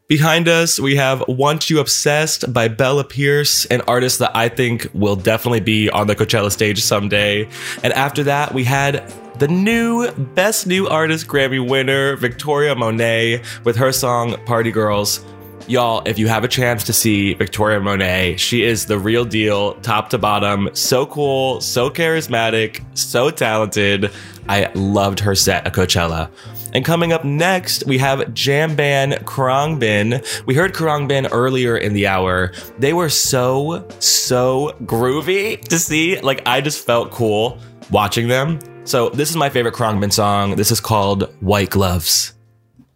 Behind us, we have Want You Obsessed by Bella Pierce, an artist that I think will definitely be on the Coachella stage someday. And after that, we had the new Best New Artist Grammy winner, Victoria Monet, with her song Party Girls. Y'all, if you have a chance to see Victoria Monet, she is the real deal, top to bottom. So cool, so charismatic, so talented. I loved her set at Coachella. And coming up next, we have jam band Khruangbin. We heard Khruangbin earlier in the hour. They were so groovy to see. Like, I just felt cool watching them. So this is my favorite Khruangbin song. This is called White Gloves.